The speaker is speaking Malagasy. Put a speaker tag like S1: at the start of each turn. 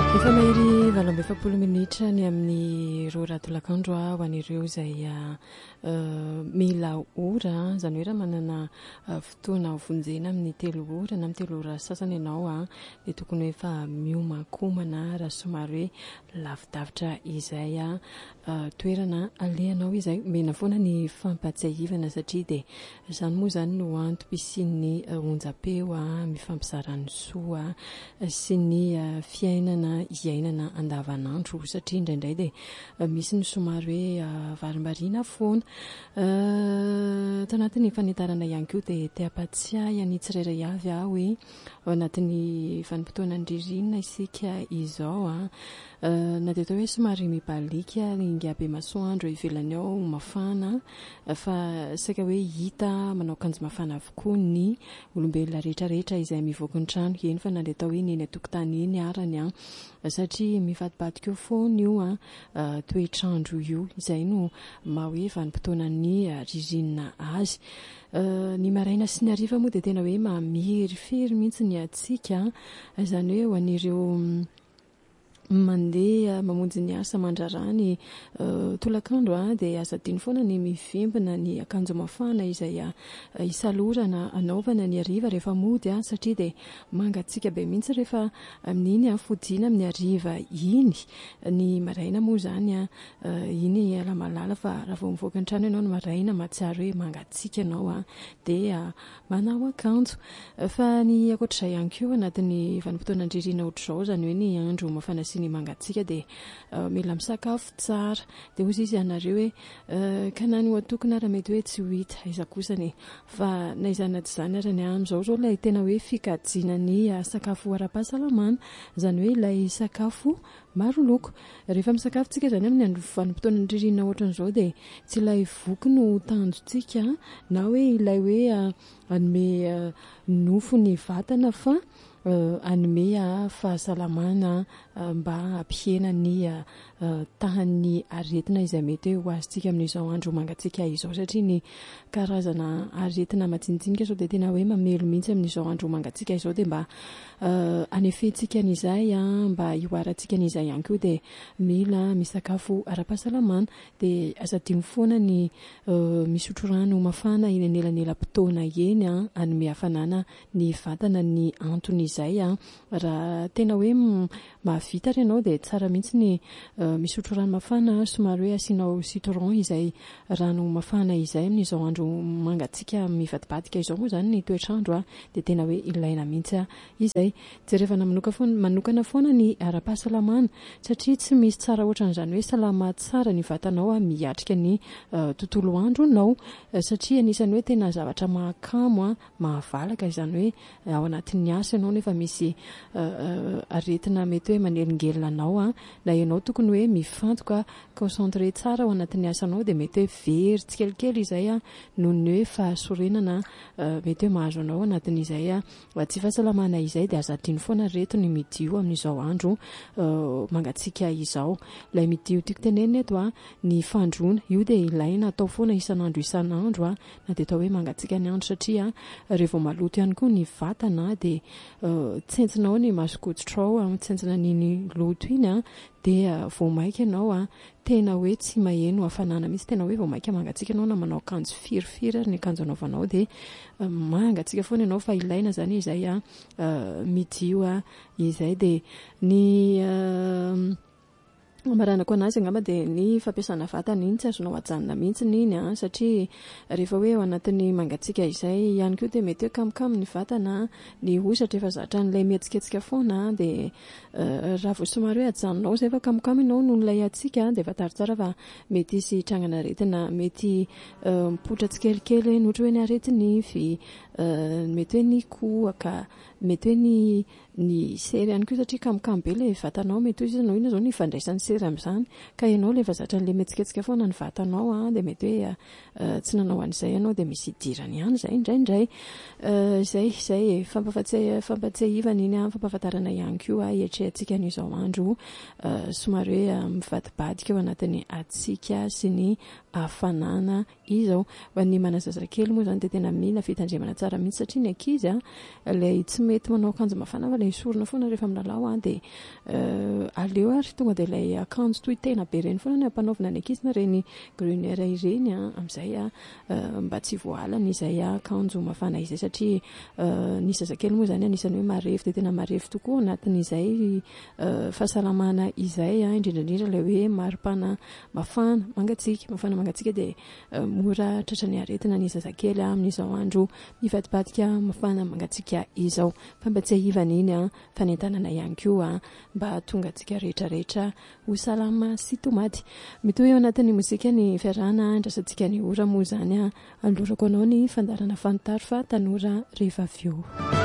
S1: efa mahery 20 minitra ny amin'ny roa ratolakandro ho an'ireo izay mila ora izany hoe raha manana fotoana vonjena amin'ny 3 ora na amin'ny 3 ora sasany ianao dia tokony efa miomakomana raha somary hoe lavidavitra izay toerana alehanao izay mena foana ny fampatsiahivana satria dia izany moa izany no antom-pisian'ny onjam-peo mifampizaran'ny soa sy ny fiainana iainana andavanandro satria indraindray dia misy ny somary hoe varimbariana foana tanatin'ny fanitarana ihany koa dia te-ampatsiahy ny tsirairay avy hoe ao anatin'ny vanim-potoana ny ririnina isika izao na dia atao hoe somary mibalika ingabe masoandro ivelany ao mafana fa saika hoe hita manao akanjo mafana avokoa ny olombelona rehetrarehetra izay mivoaka ny trano eny fa na dia atao hoe ny eny atokotany eny arany satria mifadibadika eo foana io toetrandro io izay no maha hoe vanim-potoana ny ririnina azy ny maraina sy ny hariva moa dia tena hoe mamirifiry mihitsy ny atsika izany hoe ho an'ireo mandeha mamonjy ny asa mandrarany tolakandro dia aza diny foana ny mivimbina ny akanjo mafana izay isalorana anaovana ny hariva rehefa mody satria dia mangatsika be mihitsy rehefa amin'iny fodiana amin'ny hariva iny ny maraina moa izany iny alamalala fa raha vao mivoaka ny trano ianao ny maraina mahatsiaro hoe mangatsika ianao dia manao akanjo fa ny akoatr'izay ihany koa anatin'ny vanim-potoana andririna ohatr'izao izany hoe ny andro mafana sy ny mangatsika dia mila misakafo tsara dia ozy izy ianareo hoe kanany ho atokona raha mety hoe tsy ho hita iza kosany fa na izany tsy izany arany amin'izao zao ilay tena hoe fikajiana ny sakafo ara-pahasalamana izany hoe ilay sakafo maro loko rehefa misakafontsika izany amin'ny andro vanim-potoana ny ririnina ohatran'izao dia tsy ilay voky no tanjontsika na hoe ilay hoe anome nofo ny vatana fa anome fahasalamana mba hampiena ny tahan'ny aretina izay mety hoe ho azontsika amin'izao andro mangatsika izao satria ny karazana aretina majinijinika izao dia tena hoe mamelo mihitsy amin'izao andro mangatsika izao dia mba anefentsika an'izay mba hioarantsika an'izay ihany koa dia mila misakafo ara-pahasalamana dia azadiny foana ny misotro rano mafana eny anelanelam-potoana eny anome hafanana ny vatana ny antony izay raha tena hoe mahavita ianao dia tsara mihitsy ny misotro rano mafana somary hoe asianao citron izay rano mafana izay amin'izao andro mangatsika mivadibadika izao moa izany ny toetrandro dia tena hoe ilaina mihitsy izay jerevana manokana foana ny ara-pahasalamana satria tsy misy tsara ohatran'izany hoe salama tsara ny vatanao miatrika ny tontolo andronao satria anisany hoe tena zavatra mahakamo mahavalaka izany hoe ao anatin'ny asa ianao nefa misy aretina mety hoe manelingelina anao na ianao tokony hoe mifantoka concentré tsara ao anatin'ny asanao dia mety hoe very tsikelikely izay noho ny hoe fahasorenana mety hoe mahazo anao anatin'izay tsy fahasalamana izay dia azadiny foana reto ny midio amin'izao andro mangatsika izao ilay midio tiako tenenina eto ny fandroana io dia ilaina atao foana isan'andro na dia atao hoe mangatsika ny andro satria rehefa maloto ihany koa ny vatana dia tsentsinao ny masokotsitrao tsentsina niny loto iny dia vao maika ianao tena hoe tsy maheno hafanana mihitsy tena hoe vao maika mangatsika ianao na manao akanjo firifiry ary ny akanjo anaovanao dia mangatsika foana ianao fa ilaina zany izay midio izay dia ny maranako anazy angamba dia ny fampiasana vatana iny tsy azonao ajanona mihitsy iny satria rehefa hoe ao anatin'ny mangatsika izay ihany koa dia mety hoe kamokamo ny vatana ny osatra efa zatra n'ilay mihetsiketsika foana dia raha vao somary hoe ajanonao izay fa kamokamo ianao noho n'ilay atsika dia efa tary tsara fa mety hisy trangana aretina mety mipotra tsikelikely ohatra hoe ny aretinify mety hoe ny kohaka mety hoe ny sery ihany koa satria kamokamo be ilay vatanao mety hoe isanao ina zao ny fandraisan'ny sery amin'izany ka ianao ilay efa zatra n'ilay mihetsiketsika foana ny vatanao dia mety hoe tsy nanao an'izay ianao dia misy idirany ihany izay indraindray izay fampatsiahivana iny fampahafantarana ihany koa hiatrehantsika n'izao andro somary hoe mivadibadika ao anatin'ny atsika sy ny hafanana izao ho an'ny manazazakely moa izany dia tena mila fitandremana tsara tsara mihitsy satria ny ankizy ilay tsy mety manao akanjo mafana fa ilay isorona foana rehefa milalao dia aleo ary tonga dia ilay akanjo toy tena be ireny foana ny ampanaovina ny ankizy na reny grenier ireny amin'izay mba tsy voalana izay akanjo mafana izay satria ny zazakely moa zany anisany hoe marefo dia tena marefo tokoa anatin'izay fahasalamana izay indrindrandrindra ilay hoe maripana mafana mangatsika dia mora tratra ny aretina ny zazakely amin'izao andro mivadibadika mafana mangatsika izao fa mba tsy ahivana iny fanentanana ihany koa mba tonga antsika rehetrarehetra ho salama sy tomady. Mitohy eo anatin'ny mozika ny fiarahana andrasantsika ny ora moa zany alorako anao ny fandarana fanontary fa tanora rehefa avy eo.